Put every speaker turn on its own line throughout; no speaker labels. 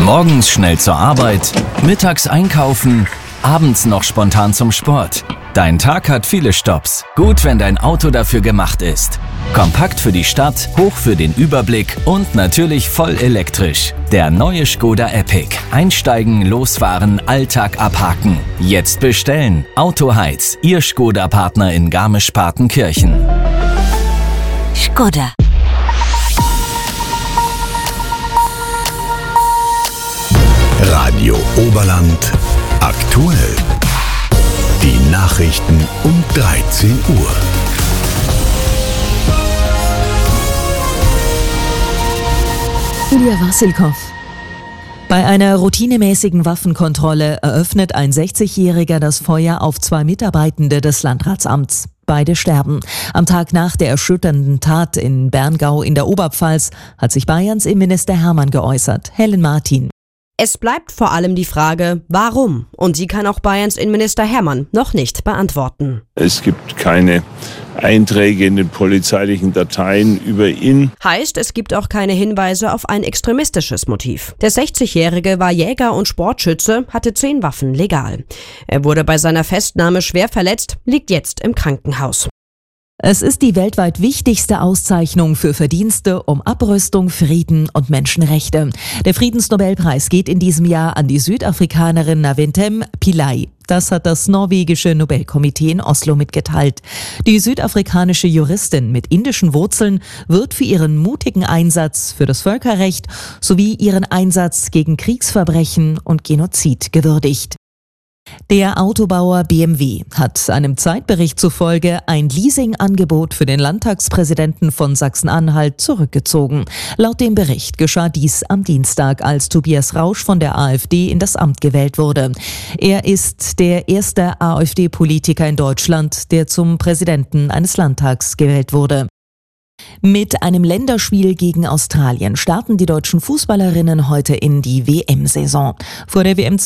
Morgens schnell zur Arbeit, mittags einkaufen, abends noch spontan zum Sport. Dein Tag hat viele Stopps. Gut, wenn dein Auto dafür gemacht ist. Kompakt für die Stadt, hoch für den Überblick und natürlich voll elektrisch. Der neue Škoda Epic. Einsteigen, losfahren, Alltag abhaken. Jetzt bestellen. Autoheiz, Ihr Škoda-Partner in Garmisch-Partenkirchen.
Škoda.
Radio Oberland aktuell. Die Nachrichten um 13 Uhr.
Julia Wassilkow. Bei einer routinemäßigen Waffenkontrolle eröffnet ein 60-Jähriger das Feuer auf 2 Mitarbeitende des Landratsamts. Beide sterben. Am Tag nach der erschütternden Tat in Berngau in der Oberpfalz hat sich Bayerns Innenminister Hermann geäußert. Helen Martin.
Es bleibt vor allem die Frage, warum? Und die kann auch Bayerns Innenminister Hermann noch nicht beantworten.
Es gibt keine Einträge in den polizeilichen Dateien über ihn.
Heißt, es gibt auch keine Hinweise auf ein extremistisches Motiv. Der 60-Jährige war Jäger und Sportschütze, hatte 10 Waffen legal. Er wurde bei seiner Festnahme schwer verletzt, liegt jetzt im Krankenhaus.
Es ist die weltweit wichtigste Auszeichnung für Verdienste um Abrüstung, Frieden und Menschenrechte. Der Friedensnobelpreis geht in diesem Jahr an die Südafrikanerin Naventem Pillay. Das hat das norwegische Nobelkomitee in Oslo mitgeteilt. Die südafrikanische Juristin mit indischen Wurzeln wird für ihren mutigen Einsatz für das Völkerrecht sowie ihren Einsatz gegen Kriegsverbrechen und Genozid gewürdigt. Der Autobauer BMW hat einem Zeitbericht zufolge ein Leasingangebot für den Landtagspräsidenten von Sachsen-Anhalt zurückgezogen. Laut dem Bericht geschah dies am Dienstag, als Tobias Rausch von der AfD in das Amt gewählt wurde. Er ist der erste AfD-Politiker in Deutschland, der zum Präsidenten eines Landtags gewählt wurde. Mit einem Länderspiel gegen Australien starten die deutschen Fußballerinnen heute in die WM-Saison. Vor der WM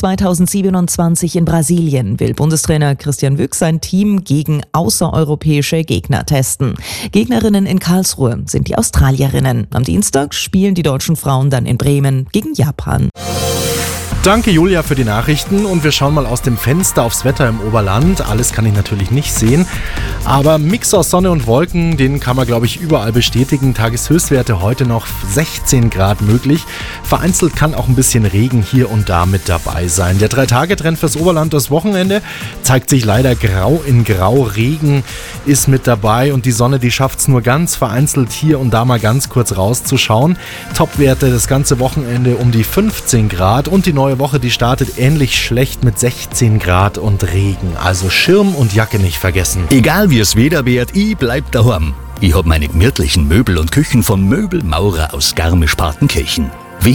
2027 in Brasilien will Bundestrainer Christian Wück sein Team gegen außereuropäische Gegner testen. Gegnerinnen in Karlsruhe sind die Australierinnen. Am Dienstag spielen die deutschen Frauen dann in Bremen gegen Japan.
Danke Julia für die Nachrichten und wir schauen mal aus dem Fenster aufs Wetter im Oberland. Alles kann ich natürlich nicht sehen, aber Mix aus Sonne und Wolken, den kann man glaube ich überall bestätigen. Tageshöchstwerte heute noch 16 Grad möglich. Vereinzelt kann auch ein bisschen Regen hier und da mit dabei sein. Der 3-Tage-Trend fürs Oberland das Wochenende zeigt sich leider grau in grau. Regen ist mit dabei und die Sonne, die schafft es nur ganz vereinzelt hier und da mal ganz kurz rauszuschauen. Topwerte das ganze Wochenende um die 15 Grad und die neue Woche, die startet ähnlich schlecht mit 16 Grad und Regen. Also Schirm und Jacke nicht vergessen.
Egal wie es Wetter wird, ich bleib daheim. Ich hab meine gemütlichen Möbel und Küchen vom Möbelmaurer aus Garmisch-Partenkirchen.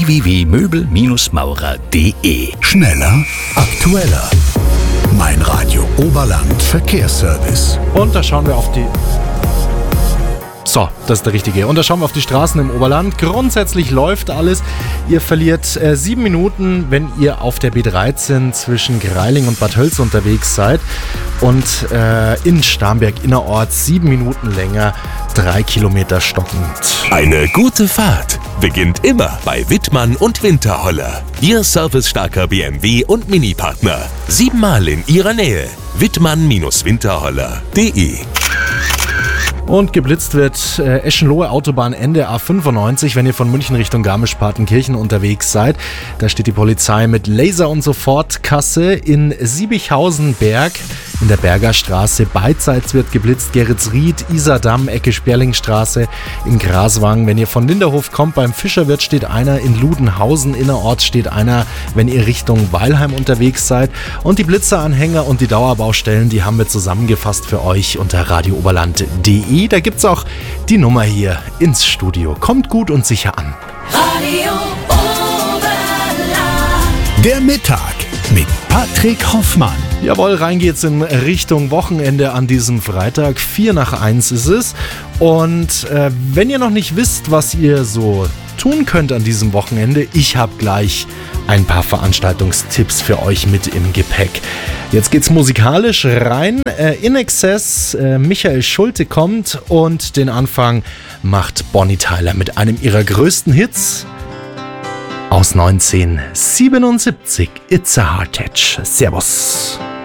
www.möbelmaurer.de. Schneller, aktueller. Mein Radio Oberland Verkehrsservice.
Und da schauen wir auf die... So, das ist der richtige. Und da schauen wir auf die Straßen im Oberland. Grundsätzlich läuft alles. Ihr verliert 7 Minuten, wenn ihr auf der B13 zwischen Greiling und Bad Hölz unterwegs seid. Und in Starnberg innerorts 7 Minuten länger, 3 Kilometer stockend.
Eine gute Fahrt beginnt immer bei Wittmann und Winterholler. Ihr servicestarker BMW und Mini-Partner. 7-mal in Ihrer Nähe. Wittmann-Winterholler.de.
Und geblitzt wird Eschenlohe Autobahn Ende A95, wenn ihr von München Richtung Garmisch-Partenkirchen unterwegs seid. Da steht die Polizei mit Laser- und Sofortkasse in Siebichhausen-Berg in der Bergerstraße. Beidseits wird geblitzt, Geretsried, Isardamm, Ecke Sperlingstraße in Graswang. Wenn ihr von Linderhof kommt, beim Fischerwirt steht einer, in Ludenhausen innerorts steht einer, wenn ihr Richtung Weilheim unterwegs seid. Und die Blitzeranhänger und die Dauerbaustellen, die haben wir zusammengefasst für euch unter radiooberland.de. Da gibt's auch die Nummer hier ins Studio. Kommt gut und sicher an.
Radio Oberland.
Der Mittag mit Patrick Hoffmann.
Jawohl, rein geht's in Richtung Wochenende an diesem Freitag. 1:04 ist es. Und wenn ihr noch nicht wisst, was ihr so tun könnt an diesem Wochenende, ich habe gleich ein paar Veranstaltungstipps für euch mit im Gepäck. Jetzt geht's musikalisch rein. In Excess, Michael Schulte kommt und den Anfang macht Bonnie Tyler mit einem ihrer größten Hits. aus 1977. It's a Hard Touch. Servus.